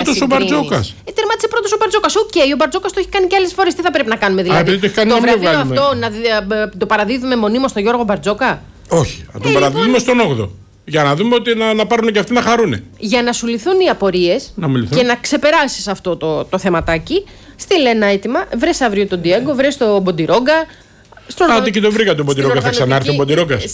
πρώτος ο Μπαρτζόκας. Τερμάτισε πρώτος ο Μπαρτζόκας. Οκ, ο Μπαρτζόκας το έχει κάνει και άλλες φορές. Τι θα πρέπει να κάνουμε δηλαδή? Το βραβείο αυτό να το παραδίδουμε μονίμως στον Γιώργο Μπαρτζόκα? Όχι, να τον παραδίδουμε στον 8ο. Για να δούμε ότι να πάρουν και αυτοί να χαρούνε. Για να σου λυθούν οι απορίες και να ξεπεράσεις αυτό το θεματάκι, στείλε ένα αίτημα. Βρες αύριο τον Ντιέγκο, βρες τον Μποντιρόγκα. Άντε και τον βρήκα τον Μποντιρόγκα. Θα ξανάρθει ο Μποντιρόγκας.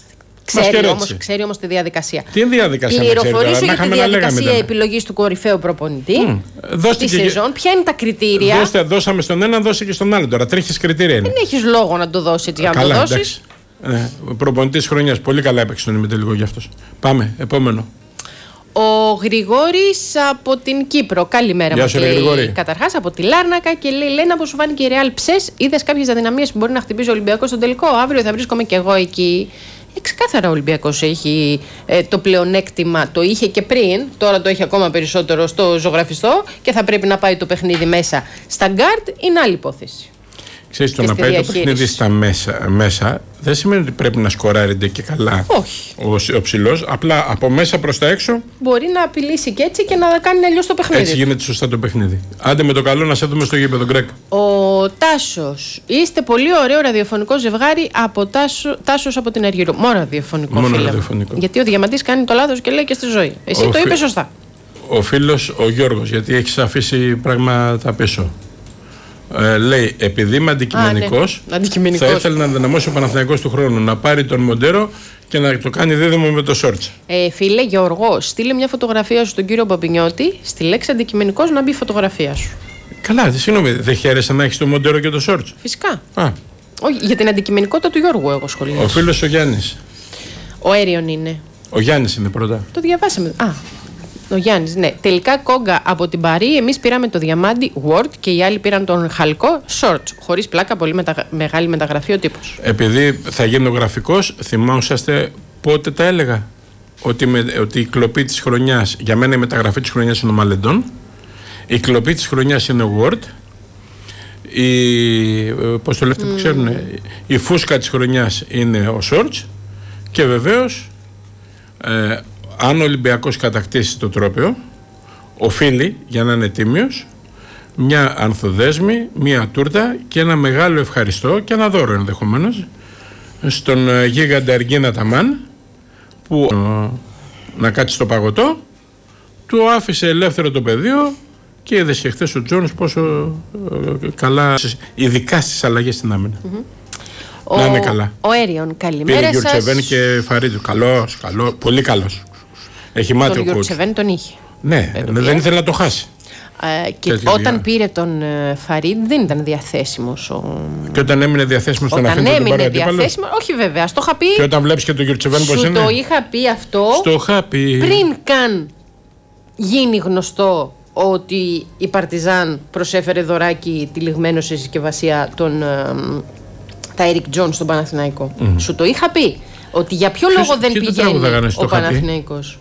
Ξέρει όμως τη διαδικασία. Τι διαδικασία? Πληροφορήσω για τη διαδικασία επιλογής του κορυφαίου προπονητή τη σεζόν. Ποια είναι τα κριτήρια? Δώσαμε στον ένα, δώσε και στον άλλο. Τώρα τρέχεις κριτήρια είναι. Δεν έχεις λόγο να το δώσεις για να το δώσεις. Προπονητής χρονιάς. Πολύ καλά έπαιξε τον ημιτελικό για αυτός. Πάμε, επόμενο. Ο Γρηγόρης από την Κύπρο. Καλημέρα μας. Καταρχάς από τη Λάρνακα και λέει να πως σου φάνηκε η Ρεάλ ψες. Είδες κάποιες αδυναμίες που μπορεί να χτυπήσει ο Ολυμπιακός στον τελικό? Αύριο θα βρίσκομαι και εγώ εκεί. Ξεκάθαρα ο Ολυμπιακός έχει το πλεονέκτημα, το είχε και πριν, τώρα το έχει ακόμα περισσότερο στο ζωγραφιστό και θα πρέπει να πάει το παιχνίδι μέσα. Στα γκάρτ είναι άλλη υπόθεση. Ξέρεις, το να πάει το παιχνίδι στα μέσα δεν σημαίνει ότι πρέπει να σκοράρεται και καλά. Όχι. Ο ψηλός, απλά από μέσα προς τα έξω μπορεί να απειλήσει και έτσι και να κάνει αλλιώς το παιχνίδι. Έτσι γίνεται σωστά το παιχνίδι. Άντε με το καλό να σε δούμε στο γήπεδο, Γκρέκ. Ο Τάσος. Είστε πολύ ωραίο ραδιοφωνικό ζευγάρι από Τάσος από την Αργυρού. Μόνο ραδιοφωνικό. Γιατί ο Διαμαντής κάνει το λάθος και λέει και στη ζωή. Εσύ το είπες σωστά. Ο φίλος ο Γιώργος, γιατί έχεις αφήσει πράγματα πίσω. Λέει, επειδή είμαι αντικειμενικός, θα ήθελε να ενδυναμώσει ο Παναθηναϊκός του χρόνου, να πάρει τον Μοντέρο και να το κάνει δίδυμο με το Σόρτς. Φίλε Γιώργο, στείλε μια φωτογραφία σου στον κύριο Μπαμπινιώτη, στη λέξη αντικειμενικός να μπει η φωτογραφία σου. Καλά, συγγνώμη, δεν χαίρεσαι να έχεις το Μοντέρο και το Σόρτς? Φυσικά. Όχι, για την αντικειμενικότητα του Γιώργου εγώ σχολιάζω. Ο φίλος ο Γιάννης. Ο Έριον είναι. Ο Γιάννης είναι πρώτα. Το διαβάσαμε. Ο Γιάννης, ναι. Τελικά Κόγκα από την Παρί. Εμείς πήραμε το Διαμάντι Word και οι άλλοι πήραν τον Χαλκό Short. Χωρίς πλάκα, πολύ μεγάλη μεταγραφή ο τύπος. Επειδή θα γίνω γραφικός, θυμόσαστε πότε τα έλεγα? Ότι η κλοπή της χρονιάς, για μένα η μεταγραφή της χρονιάς είναι ο Μαλεντών. Η κλοπή της χρονιάς είναι ο Word. Πώς το λέτε που ξέρουν, η φούσκα της χρονιάς είναι ο Shorts. Και βεβαίως, αν ο Ολυμπιακός κατακτήσει το τρόπαιο, οφείλει, για να είναι τίμιος, μια ανθοδέσμη, μια τούρτα και ένα μεγάλο ευχαριστώ και ένα δώρο ενδεχομένως στον γίγαντα Αργίνα Ταμάν, που να κάτσει στο παγωτό, του άφησε ελεύθερο το πεδίο και είδες και χθες ο Τζόνς πόσο καλά, ειδικά στις αλλαγές στην άμυνα. Να είναι καλά. Ο Έριον, καλημέρα σας. Πήρε Γιουρτσεβέν και Φαρίδου. Καλός, πολύ καλός. Έχει μάθει ο coach. Τον Γιουρτσεβέν τον είχε. Ναι, δεν ήθελε να το χάσει. Και όταν πήρε τον Φαρίντ δεν ήταν διαθέσιμος. Και όταν έμεινε διαθέσιμος τον αφήνει τον πάρει αντίπαλο. Όχι βέβαια, το είχα πει. Και όταν βλέπεις και τον Γιουρτσεβέν πώς είναι. Το είχα πει αυτό πριν καν γίνει γνωστό ότι η Παρτιζάν προσέφερε δωράκι τυλιγμένο σε συσκευασία τον Τάιρικ Τζον στον Παναθηναϊκό. Σου το είχα πει ότι για ποιο λόγο δεν πηγαίνει ο Παναθηναϊκός.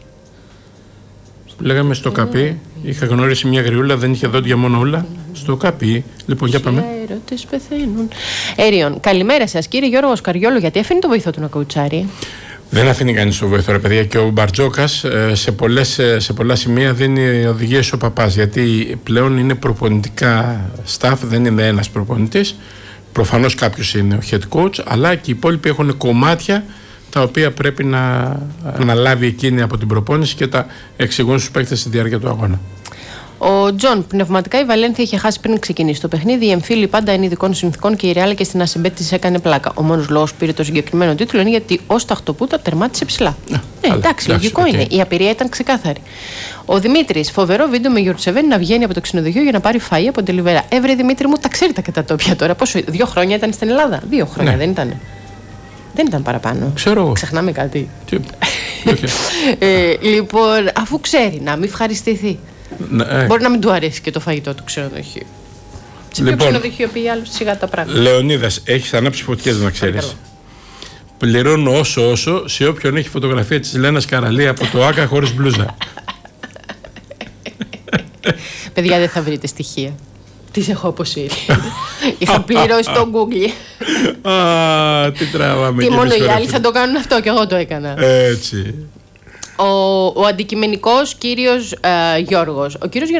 Λέγαμε στο καπί, είχα γνωρίσει μια γριούλα, δεν είχε δόντια μόνο ούλα. Στο καπί. Λοιπόν, για πάμε. Έρωτες πεθαίνουν. Έριον, καλημέρα σας κύριε Γιώργο Σκαριόλο, γιατί αφήνει το βοηθό του να κοουτσάρει? Δεν αφήνει κανείς το βοηθό, ρε παιδιά. Και ο Μπαρτζόκας σε πολλά σημεία δίνει οδηγίες ο παπάς. Γιατί πλέον είναι προπονητικά staff, δεν είναι ένας προπονητής. Προφανώς κάποιος είναι ο head coach, αλλά και οι υπόλοιποι έχουν κομμάτια τα οποία πρέπει να λάβει εκείνη από την προπόνηση και τα εξηγούν στους παίκτες στη διάρκεια του αγώνα. Ο Τζον, πνευματικά η Βαλένθια είχε χάσει πριν ξεκινήσει το παιχνίδι. Οι εμφύλοι πάντα είναι ειδικών συνθηκών και η Ρεάλ και στην Ασεμπέ της έκανε πλάκα. Ο μόνος λόγος που πήρε το συγκεκριμένο τίτλο είναι γιατί ως ταχτοπούτα τερμάτισε ψηλά. Εντάξει, λογικό είναι. Η απειρία ήταν ξεκάθαρη. Ο Δημήτρης, φοβερό βίντεο με Γιουρτσεβέν να βγαίνει από το ξενοδοχείο για να πάρει φαΐ από την Λιβερά. Έβρε Δημήτρη μου, τα ξέρει τα κατατόπια τώρα. Πόσο, 2 χρόνια ήταν στην Ελλάδα? 2 χρόνια δεν ήταν? Δεν ήταν παραπάνω. Ξέρω. Ξεχνάμε κάτι. Λοιπόν, αφού ξέρει, να μην ευχαριστηθεί. Μπορεί να μην του αρέσει και το φαγητό του ξενοδοχείου. Σε ποιο ξενοδοχείο πήγε άλλο, σιγά τα πράγματα. Λεωνίδας, έχεις ανάψει φωτιές να ξέρεις. Πληρώνω όσο σε όποιον έχει φωτογραφία της Λένας Καραλή από το Άκα χωρίς μπλούζα. Παιδιά, δεν θα βρείτε στοιχεία. Τις έχω αποσύρει. Είχα πληρώσει στο Google. Τι τράβαμε. Και μόνο οι άλλοι θα το κάνουν αυτό και εγώ το έκανα. Έτσι. Ο αντικειμενικός κύριος Γιώργος. Ο κύριος